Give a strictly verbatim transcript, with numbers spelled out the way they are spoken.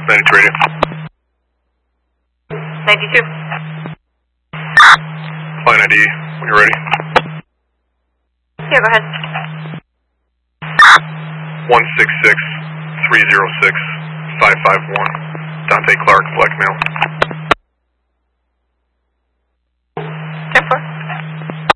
ninety-two radio. ninety-two. Client I D, when you're ready. Yeah, go ahead. one six six, three zero six, five five one. Dante Clark, black male.